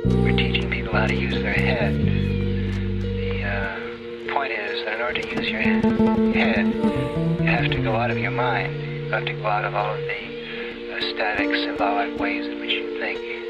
We're teaching people how to use their head. The point is that in order to use your head, you have to go out of your mind. You have to go out of all of the static, symbolic ways in which you think.